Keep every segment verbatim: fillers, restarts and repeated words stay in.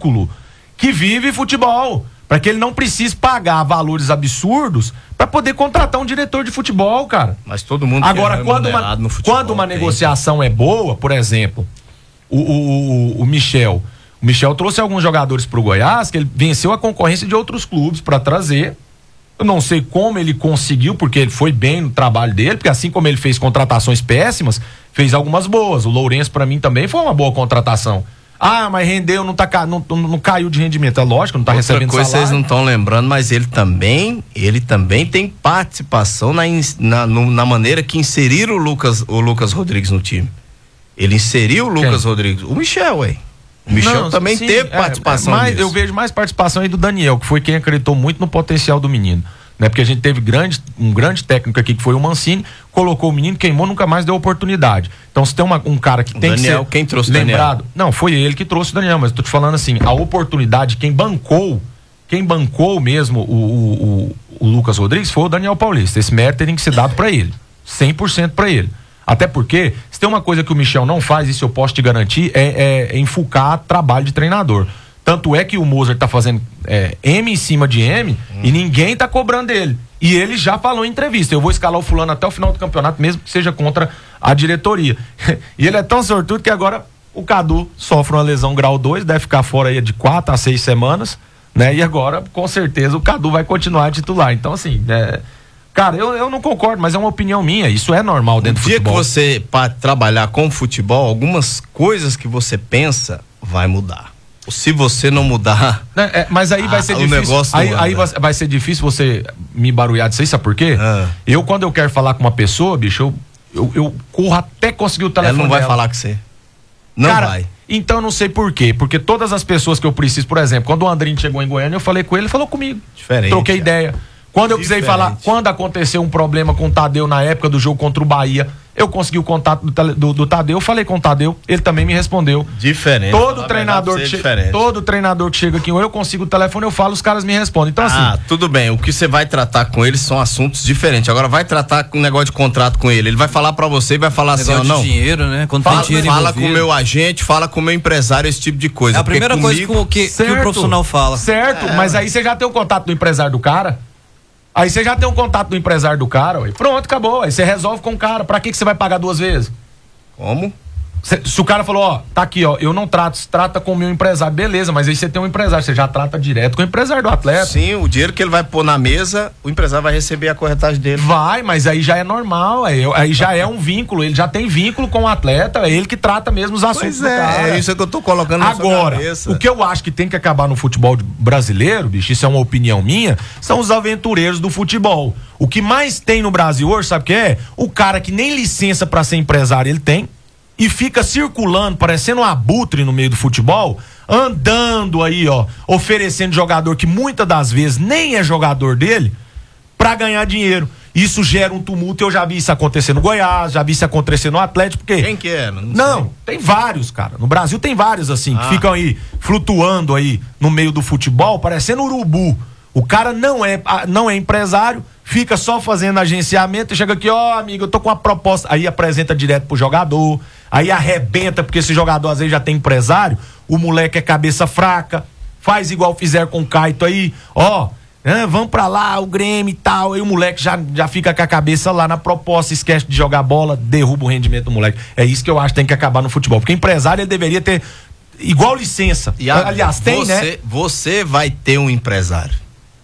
veículo que vive futebol, para que ele não precise pagar valores absurdos para poder contratar um diretor de futebol, cara. Mas todo mundo agora quando uma, no futebol, quando uma tem. negociação é boa, por exemplo, o, o, o Michel, o Michel trouxe alguns jogadores pro Goiás que ele venceu a concorrência de outros clubes para trazer. Eu não sei como ele conseguiu, porque ele foi bem no trabalho dele, porque assim como ele fez contratações péssimas, fez algumas boas. O Lourenço, para mim, também foi uma boa contratação. Ah, mas rendeu, não, tá, não, não caiu de rendimento. É lógico, não tá Outra recebendo coisa salário. Vocês não estão lembrando, mas ele também, ele também tem participação na, na, no, na maneira que inseriram o Lucas, o Lucas Rodrigues no time. Ele inseriu o Lucas Quem? Rodrigues. O Michel, ué. O Michel Não, também sim, teve é, participação é, mas nisso. eu vejo mais participação aí do Daniel, que foi quem acreditou muito no potencial do menino. Né? Porque a gente teve grande, um grande técnico aqui que foi o Mancini, colocou o menino, queimou, nunca mais deu oportunidade. Então se tem uma, um cara que tem Daniel, que ser quem trouxe lembrado, Daniel? não, foi ele que trouxe o Daniel, mas eu tô te falando assim, a oportunidade, quem bancou, quem bancou mesmo o, o, o, o Lucas Rodrigues foi o Daniel Paulista. Esse mérito tem que ser dado para ele, cem por cento para ele. Até porque, se tem uma coisa que o Michel não faz, isso eu posso te garantir, é, é, é enfocar trabalho de treinador. Tanto é que o Mozart tá fazendo é, M em cima de M hum. e ninguém tá cobrando dele. E ele já falou em entrevista, eu vou escalar o fulano até o final do campeonato, mesmo que seja contra a diretoria. E ele é tão sortudo que agora o Cadu sofre uma lesão grau dois, deve ficar fora aí de quatro a seis semanas, né? E agora, com certeza, o Cadu vai continuar titular. Então, assim, é... cara, eu, eu não concordo, mas é uma opinião minha, isso é normal dentro do futebol. O dia que você, para trabalhar com futebol, algumas coisas que você pensa vai mudar. Se você não mudar, é, é, mas aí vai ah, ser o difícil. negócio Aí, não aí vai, vai ser difícil você me barulhar disso aí, sabe por quê? Ah. Eu, quando eu quero falar com uma pessoa, bicho, eu, eu, eu corro até conseguir o telefone. Ela não vai dela. falar com você. Não Cara, vai. Então eu não sei por quê. Porque todas as pessoas que eu preciso, por exemplo, quando o Andrinho chegou em Goiânia, eu falei com ele, ele falou comigo. Diferente. Troquei cara. ideia. Quando eu precisei Diferente. falar, quando aconteceu um problema com o Tadeu na época do jogo contra o Bahia, eu consegui o contato do, tele, do, do Tadeu, falei com o Tadeu, ele também me respondeu. Diferente. Todo treinador, que che- todo treinador que chega aqui, ou eu consigo o telefone, eu falo, os caras me respondem. Então, assim. Ah, tudo bem. O que você vai tratar com eles são assuntos diferentes. Agora vai tratar com um negócio de contrato com ele. Ele vai falar pra você e vai falar assim, ó, não. dinheiro, né? Quando Fala, tem dinheiro fala envolvido. com o meu agente, fala com o meu empresário, esse tipo de coisa. É a primeira comigo, coisa que, que, que o Certo. profissional fala. Certo, É, mas aí você já tem o contato do empresário do cara. Aí você já tem o contato do empresário do cara, ué. Pronto, acabou. Aí você resolve com o cara. Pra que que você vai pagar duas vezes? Como? Cê, se o cara falou, ó, tá aqui, ó, eu não trato, se trata com o meu empresário, beleza, mas aí você tem um empresário, você já trata direto com o empresário do atleta. Sim, o dinheiro que ele vai pôr na mesa, o empresário vai receber a corretagem dele. Vai, mas aí já é normal, aí, aí já é um vínculo, ele já tem vínculo com o atleta, é ele que trata mesmo os assuntos Pois do cara. é, é isso que eu tô colocando na sua Agora, cabeça. o que eu acho que tem que acabar no futebol brasileiro, bicho, isso é uma opinião minha, são os aventureiros do futebol. O que mais tem no Brasil hoje, sabe o que é? O cara que nem licença pra ser empresário ele tem e fica circulando, parecendo um abutre no meio do futebol, andando aí, ó, oferecendo jogador que muitas das vezes nem é jogador dele, pra ganhar dinheiro. Isso gera um tumulto, eu já vi isso acontecer no Goiás, já vi isso acontecer no Atlético, porque... Quem que é? Não, Não, sei. tem vários, cara. No Brasil tem vários, assim, Ah. que ficam aí, flutuando aí no meio do futebol, parecendo urubu. O cara não é, não é empresário, fica só fazendo agenciamento e chega aqui, ó, oh, amigo, eu tô com uma proposta. Aí apresenta direto pro jogador, aí arrebenta, porque esse jogador às vezes já tem empresário, o moleque é cabeça fraca, faz igual fizeram com o Caito aí, ó, ah, vamos pra lá, o Grêmio e tal, aí o moleque já, já fica com a cabeça lá na proposta, esquece de jogar bola, derruba o rendimento do moleque. É isso que eu acho que tem que acabar no futebol, porque empresário ele deveria ter igual licença. E a, Aliás, tem, você, né? Você vai ter um empresário.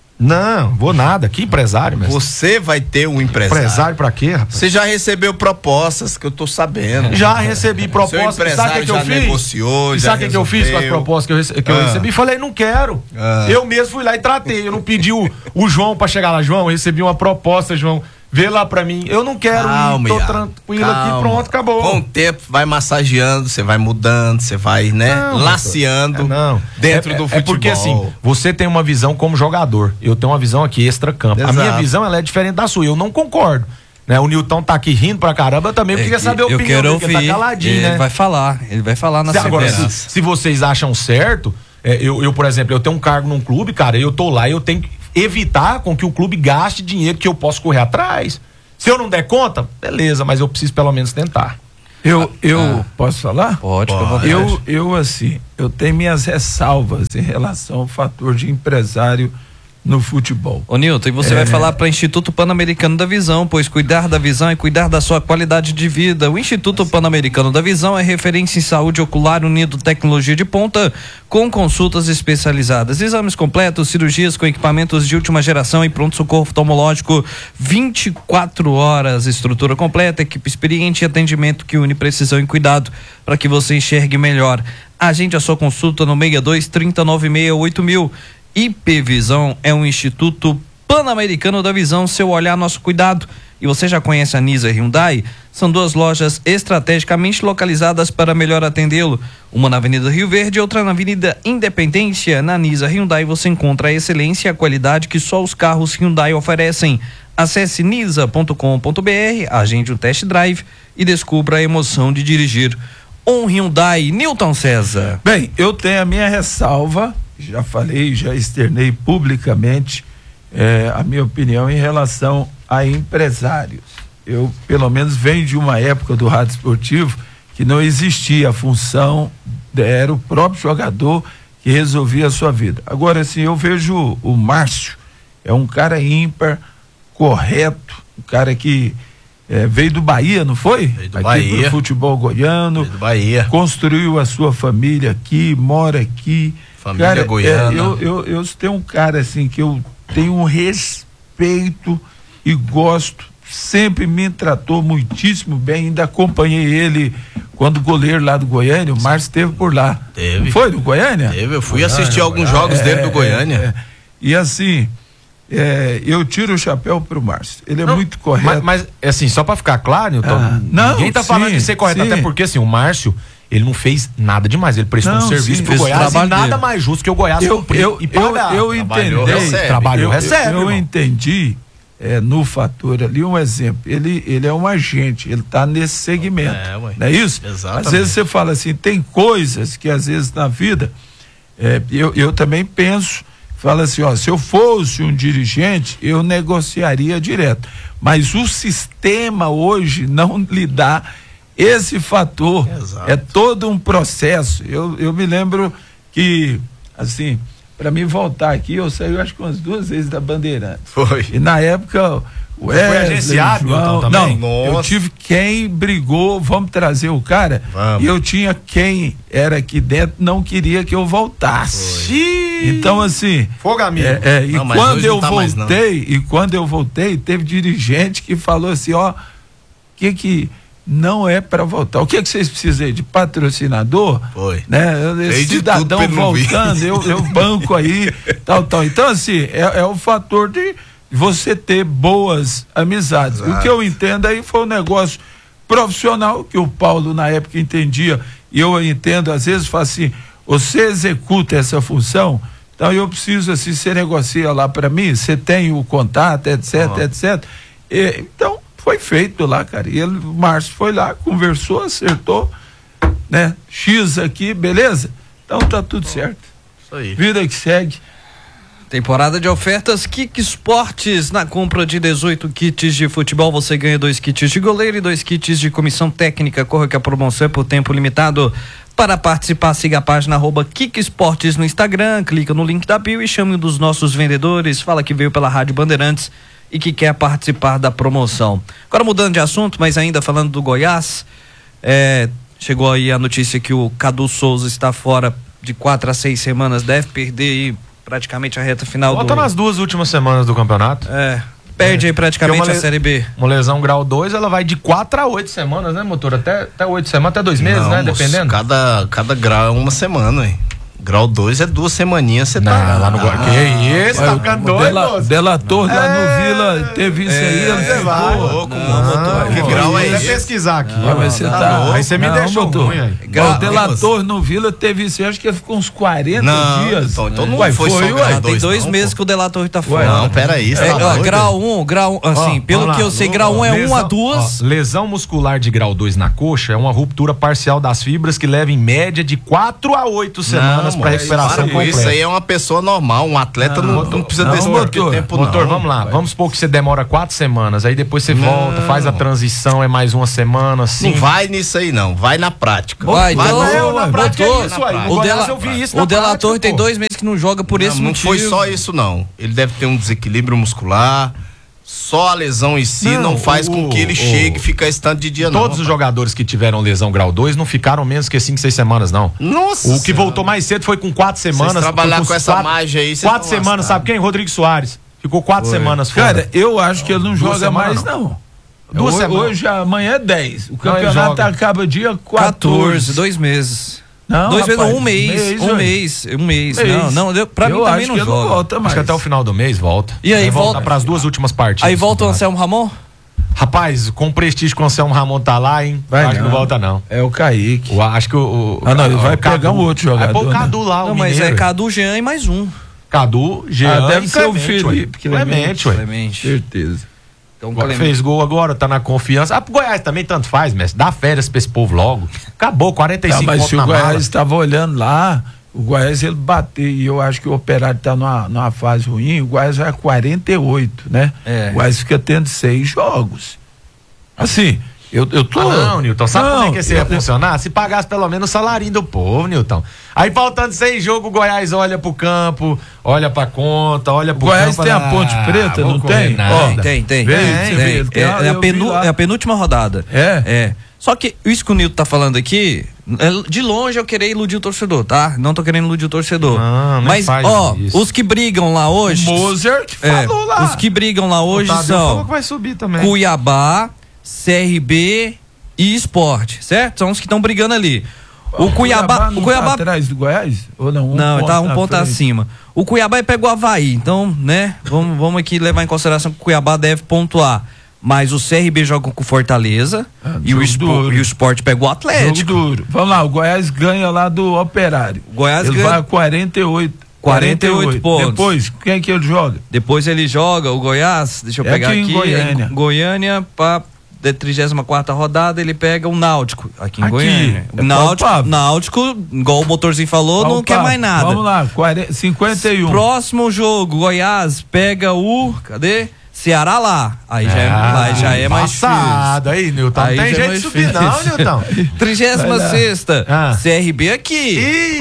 Não, vou nada. Que empresário, mesmo? Você vai ter um empresário. Empresário pra quê, rapaz? Você já recebeu propostas que eu tô sabendo. Já recebi propostas. Seu Sabe o que, empresário que eu já fiz? negociou, E já sabe o que, que eu fiz com as resolveu? propostas que eu, rece- que eu Ah. recebi? Falei, não quero. Ah. Eu mesmo fui lá e tratei. Eu não pedi o, o João pra chegar lá. João, eu recebi uma proposta, João. Vê lá pra mim. Eu não quero Calma, ir. Tô Iago, tranquilo calma. aqui, pronto, acabou. Com o tempo, vai massageando, você vai mudando, você vai, né, Não, laceando é, não. dentro é, do é, futebol. É porque assim, você tem uma visão como jogador. Eu tenho uma visão aqui extra-campo. A Exato. minha visão, ela é diferente da sua. Eu não concordo. Né? O Nilton tá aqui rindo pra caramba. Eu também É queria que saber a eu opinião quero dele, que ele ouvir. tá caladinho, Ele né? vai falar, ele vai falar na Se, agora, se, sequência. se vocês acham certo, é, eu, eu, por exemplo, eu tenho um cargo num clube, cara, eu tô lá e eu tenho que evitar com que o clube gaste dinheiro que eu posso correr atrás. Se eu não der conta, beleza, mas eu preciso pelo menos tentar. Eu, eu Ah. posso falar? Pode, fica à Pode. vontade. Eu, eu, assim, eu tenho minhas ressalvas em relação ao fator de empresário no futebol. Ô Nilton, e você É. vai falar para o Instituto Pan-Americano da Visão, pois cuidar da visão é cuidar da sua qualidade de vida. O Instituto Pan-Americano da Visão é referência em saúde ocular, unindo tecnologia de ponta com consultas especializadas, exames completos, cirurgias com equipamentos de última geração e pronto-socorro oftalmológico vinte e quatro horas, estrutura completa, equipe experiente e atendimento que une precisão e cuidado para que você enxergue melhor. Agende a sua consulta no seis dois, trinta, noventa e seis, oito mil. I P Visão é um Instituto Pan-Americano da Visão, seu olhar, nosso cuidado. E você já conhece a Nisa Hyundai? São duas lojas estrategicamente localizadas para melhor atendê-lo. Uma na Avenida Rio Verde e outra na Avenida Independência. Na Nisa Hyundai você encontra a excelência e a qualidade que só os carros Hyundai oferecem. Acesse nisa ponto com ponto b r, agende um test drive e descubra a emoção de dirigir um Hyundai. Nilton César. Bem, eu tenho a minha ressalva, já falei, já externei publicamente eh, a minha opinião em relação a empresários. Eu, pelo menos, venho de uma época do rádio esportivo que não existia a função, era o próprio jogador que resolvia a sua vida. Agora, assim, eu vejo o Márcio, é um cara ímpar, correto, um cara que eh, veio do Bahia, não foi? Veio do Aqui Bahia. pro futebol goiano. Do Bahia. Construiu a sua família aqui, mora aqui. Família cara, goiana. É, eu, eu, eu tenho um cara assim que eu tenho um respeito e gosto, sempre me tratou muitíssimo bem, ainda acompanhei ele quando goleiro lá do Goiânia, o Márcio esteve por lá. Teve. Não foi do Goiânia? Teve, eu fui assistir alguns jogos dele do Goiânia. É, é. E assim, é, eu tiro o chapéu pro Márcio. Ele é Não, muito correto. Mas, mas, assim, só pra ficar claro, Nilton, Ah, não, ninguém tá sim, falando de ser correto, sim. até porque, assim, o Márcio, ele não fez nada demais, ele prestou Não, um serviço sim, pro fez o Goiás e trabalho nada dele. mais justo que o Goiás eu, cumprir eu, e eu, pagar. eu entendi. Trabalhou, recebe. Trabalhou, eu, recebe, Eu, eu irmão. entendi é, no fator ali um exemplo. Ele, ele é um agente, ele está nesse segmento. É, ué. Não é isso? Exatamente. Às vezes você fala assim, tem coisas que às vezes na vida, é, eu, eu também penso, fala assim, ó, se eu fosse um dirigente, eu negociaria direto. Mas o sistema hoje não lhe dá esse fator. Exato. É todo um processo. Eu, eu me lembro que, assim, para mim voltar aqui, eu saí, eu acho que umas duas vezes da Bandeirantes. Foi. E na época, o foi Wesley, agenciado, João, então, também? não, eu Nossa. tive quem brigou, vamos trazer o cara, Vamos. e eu tinha quem era aqui dentro, não queria que eu voltasse. Então, assim, Fogo, amigo. é, é, e Não, mas quando hoje eu não tá mais, não. voltei, e quando eu voltei, teve dirigente que falou assim, ó, que que não é para voltar. O que que vocês precisam aí? De patrocinador? Foi. Né? Fez Esse de cidadão tudo pra ele não vir. voltando, eu, eu banco aí, tal, tal. Então, assim, é, é o fator de você ter boas amizades. Exato. O que eu entendo aí foi um negócio profissional que o Paulo na época entendia, e eu entendo, às vezes, fala assim, você executa essa função, então eu preciso, assim, você negocia lá para mim, você tem o contato, etc, Ah. etc. E, então, foi feito lá, cara. E ele, o Márcio foi lá, conversou, acertou, né? X aqui, beleza? Então tá tudo certo. Isso aí. Vida que segue. Temporada de ofertas Kik Esportes. Na compra de dezoito kits de futebol, você ganha dois kits de goleiro e dois kits de comissão técnica. Corra que a promoção é por tempo limitado. Para participar, siga a página arroba Kik Esportes no Instagram, clica no link da bio e chame um dos nossos vendedores. Fala que veio pela Rádio Bandeirantes e que quer participar da promoção. Agora mudando de assunto, mas ainda falando do Goiás, é, chegou aí a notícia que o Cadu Souza está fora de quatro a seis semanas, deve perder aí praticamente a reta final Volta do... nas duas últimas semanas do campeonato. É, perde aí praticamente Porque uma a le- Série B. Uma lesão grau dois, ela vai de quatro a oito semanas, né, motor? Até, até oito semanas, até dois meses, Não, né? moço, Dependendo. Cada, cada grau é uma semana, hein? Grau dois é duas semaninhas, você Não, tá. lá no Gua- Que isso, tá ficando doido, Dela, moço? delator lá no Vila teve isso aí, ele você ficou. vai. louco, Não, mano. motor, Que não, grau é Vou até esse? pesquisar aqui. Vai, mas você Tá tá- louco. Aí você me Não, deixou motor. ruim aí. Ó, o delator no Vila teve isso, eu acho que ele ficou uns quarenta Não, dias. então- então não Uai, foi só ué. grau Tem dois, dois não, meses pô. que o delator tá Ué, fora. Não, peraí, você É, tá ó, doido? grau um, grau assim, Ó, pelo vamos que lá. eu sei, grau um é Lesão- um a duas. ó, lesão muscular de grau dois na coxa é uma ruptura parcial das fibras que leva em média de quatro a oito semanas pra recuperação Para com completa. isso aí é uma pessoa normal, um atleta não, não, não precisa não, desse motor, pouco tempo Motor, não. vamos lá. vai. Vamos supor que você demora quatro semanas, aí depois você Não. volta, faz a transição, é mais uma semana, assim. Não vai nisso aí não, vai na prática. Vai, vai então, no- eu, na prática, doutor, é isso aí. na No o Goiás Dela- eu vi isso O na Delator prática, tem pô. dois meses que não joga por esse não, não motivo. foi só isso não. Ele deve ter um desequilíbrio muscular. Só a lesão em si não, Não, faz o- com que ele o- chegue e fique esse tanto de dia não. Todos os rapaz. jogadores que tiveram lesão grau dois não ficaram menos que cinco, seis semanas, não. Nossa. O que voltou mais cedo foi com quatro semanas. Vocês trabalhar foi com essa quatro, margem aí, vocês Quatro estão semanas, lascados. sabe quem? Rodrigo Soares. Ficou quatro semanas fora. Cara, eu acho que ele não joga semanas, mais, não. Duas hoje, semanas. hoje, amanhã é dez. O ele campeonato joga. acaba dia quatorze, quatorze. dois meses. Não, dois rapaz, meses, um mês, mês, um ué. mês, um mês. Mês. Não, não, deu- pra eu mim também acho não que ele joga. não volta mais. Acho que até o final do mês volta. E aí, volta volta- para as duas últimas partidas. Aí volta o Anselmo Ramon? Rapaz, com o prestígio que o Anselmo Ramon tá lá, hein? Vai acho que não. não volta, não. É o Kaique. O- acho que o. o Ah, não, ele o vai Cadu- pegar um outro jogador, Vai pôr o né? Cadu lá, o Não, mas é mineiro. Cadu, Jean e mais um. Cadu, Jean. Ah, deve e ser o Clemente, Felipe, ué. Clemente, ué. Clemente. Certeza. Então, Agora Clemente. fez gol agora, tá na confiança. Ah, pro Goiás também tanto faz, mestre. Dá férias pra esse povo logo. Acabou, quarenta e Ah, cinco mas pontos se o na mala. Goiás estava olhando lá, o Goiás ele bateu, e eu acho que o Operário tá numa, numa fase ruim, o Goiás vai a quarenta e oito, né? É. O Goiás fica tendo seis jogos. Assim, eu, eu tô... Ah, não, Nilton, sabe Não, como é que esse ia eu- funcionar? Se pagasse pelo menos o salarinho do povo, Nilton. Aí faltando seis jogos, o Goiás olha pro campo, olha pra conta, olha O pro Goiás campo. tem a ah, Ponte Preta, vou não correr tem? nada. Ó, Tem, tem, tem. Vem, tem, você tem. vê, tem É, a- é a eu penu- vi lá. é a penúltima rodada. É? É. Só que isso que o Nilton tá falando aqui, é, de longe eu querer iludir o torcedor, tá? Não tô querendo iludir o torcedor. Não, nem Mas, faz ó, isso. os que brigam lá hoje. Mozart é, falou lá. Os que brigam lá hoje O Tadeu falou são que vai subir também. Cuiabá, C R B e Sport, certo? São os que estão brigando ali. O Cuiabá, não o Cuiabá tá atrás do Goiás? Ou não? Um não, ele tá um na ponto frente. acima. O Cuiabá pegou o Avaí, então, né? Vamos, vamos aqui levar em consideração que o Cuiabá deve pontuar. Mas o C R B joga com o Fortaleza Ah, e, o jogo Spo- duro. e o Sport pegou o Jogo Atlético. duro. Vamos lá, o Goiás ganha lá do Operário. O Goiás ele ganha- vai a quarenta e oito. quarenta e oito pontos. Depois, quem que ele joga? Depois ele joga o Goiás, deixa eu É pegar aqui em aqui. Goiânia. em Goiânia, pra da trigésima quarta rodada, ele pega o Náutico, aqui em Aqui, Goiânia. é O Náutico, palpável. Náutico, igual o motorzinho falou, não Opa, quer mais nada. Vamos lá, quarenta, cinquenta e um. Próximo jogo, Goiás pega o. Cadê? Ceará lá. Aí já é, Ah, lá já é mais difícil. passado aí, Nilton. Aí Não tem já é jeito de mais subir, difícil. não, Nilton. trigésima sexta, Ah. C R B aqui. Ih,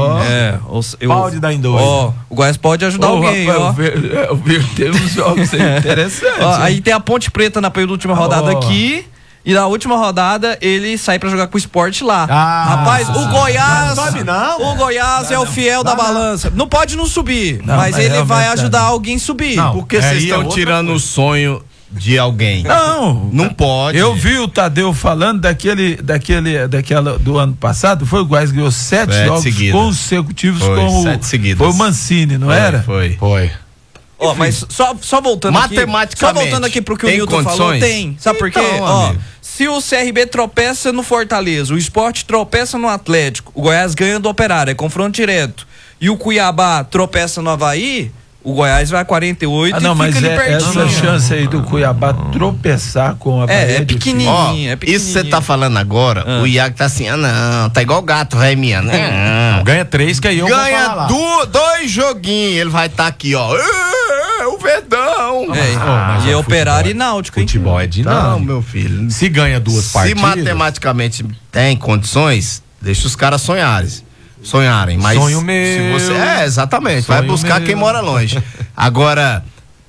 É, os- eu- Pode dar em dois. Ó, o Goiás pode ajudar Ô, alguém, rapaz, ó. o Ver- é, o Ver tem uns jogos aí interessantes. Ó, hein? aí tem a Ponte Preta na penúltima rodada Ó. aqui. E na última rodada ele sai pra jogar com o Sport lá. Ah, Rapaz, o Goiás. não sobe não. O Goiás é o fiel da balança. Não pode não subir, Não, mas, mas ele realmente vai tá, ajudar não. alguém a subir. Não. Por que É, vocês aí é estão outra tirando coisa. o sonho de alguém? Não, Não pode. eu vi o Tadeu falando daquele, daquele, daquela do ano passado, foi o Goiás ganhou sete Sete jogos seguidas. consecutivos Foi, com o, sete seguidas. foi o Mancini, não Foi, era? Foi. Foi. Ó, mas só, só voltando aqui. Só Matematicamente, voltando aqui pro que o tem Nilton falou, condições? tem. Sabe por quê? Então, Ó, amigo. se o C R B tropeça no Fortaleza, o Sport tropeça no Atlético, o Goiás ganha do Operário, é confronto direto. E o Cuiabá tropeça no Avaí, o Goiás vai a quarenta e oito Ah, não, e mas fica ali é, essa pertinho. chance aí do Cuiabá tropeçar com a É, é Bahia pequenininho. Ó, é isso pequenininho. você tá falando agora, Ah. o Iago tá assim, ah não, tá igual gato, vai minha, não. Ganha três, que aí eu vou falar Ganha lá. du- dois joguinhos, ele vai estar tá aqui, ó. É, o Verdão. É, Ah, mas e é é Operário futebol. e Náutico, hein? Futebol é Não, dinâmico. meu filho. Se ganha duas Se partidas. matematicamente tem condições, deixa os caras sonharem. Sonharem, mas Sonho meu. se você é, exatamente, Sonho vai buscar meu. quem mora longe. Agora,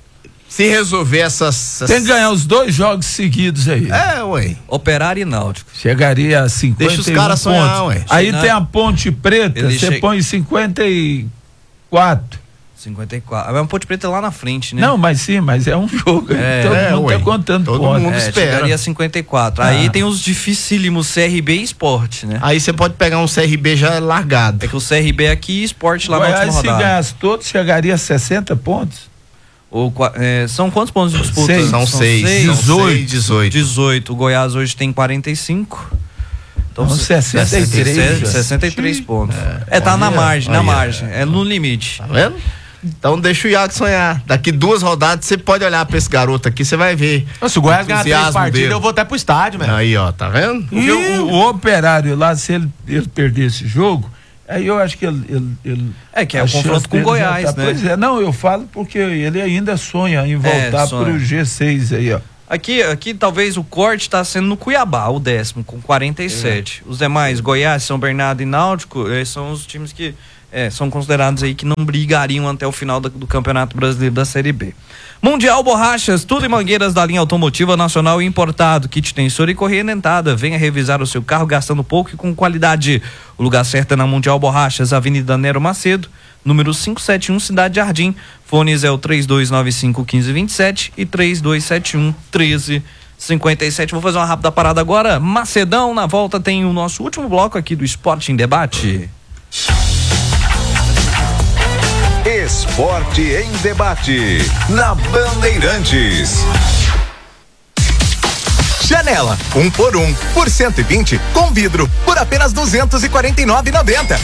se resolver essas, essas... Tem que ganhar os dois jogos seguidos aí. É, ué. Operário e Náutico. Chegaria a cinquenta e um Deixa os caras sonhar, pontos. ué. Aí Não. tem a Ponte Preta, Ele você chega- põe cinquenta e quatro. cinquenta e quatro. Mas o Ponte Preta é lá na frente, né? Não, mas sim, mas é um jogo. aí, É, todo é, mundo ué. tá contando Todo pontos. mundo É, espera. chegaria a cinquenta e quatro. Ah. Aí tem os dificílimos C R B e Sport, né? Aí você pode pegar um C R B já largado. É que o C R B aqui e Sport lá na Goiás, última se rodada. ganhasse todos, chegaria a sessenta pontos. O qua- é, são quantos pontos de disputa? Seis. São seis. São dezoito. seis, dezoito. dezoito. O Goiás hoje tem quarenta e cinco. Então, Então, se- sessenta e três, sessenta- já. sessenta e três pontos. É, tá olha, na margem, na olha. margem. É no limite. Tá vendo? Então deixa o Iago sonhar. Daqui duas rodadas você pode olhar pra esse garoto aqui, você vai ver. Se o Goiás ganhar três Entusiasmo partidas, dele. eu vou até pro estádio, mesmo. Aí, ó, tá vendo? Porque o, o Operário lá, se ele, ele perder esse jogo, Aí eu acho que ele. ele, ele é que é o confronto com o Goiás, tá, né? Pois é, não, eu falo porque ele ainda sonha em voltar é, pro G seis aí, ó. Aqui, aqui talvez o corte está sendo no Cuiabá, o décimo, com quarenta e sete. É. Os demais, Goiás, São Bernardo e Náutico, esses são os times que é, são considerados aí que não brigariam até o final do, do Campeonato Brasileiro da Série B. Mundial Borrachas, tudo em mangueiras da linha automotiva nacional e importado, kit tensor e correia dentada. Venha revisar o seu carro gastando pouco e com qualidade. O lugar certo é na Mundial Borrachas, Avenida Nero Macedo, número quinhentos e setenta e um, Cidade Jardim. Fones é o três dois nove cinco, um cinco dois sete e três dois sete um, um três cinco sete. Vou fazer uma rápida parada agora. Macedão, na volta tem o nosso último bloco aqui do Esporte em Debate. Esporte em Debate, na Bandeirantes. Janela, um por um, por cento e vinte, com vidro, por apenas duzentos e quarenta e nove reais e noventa.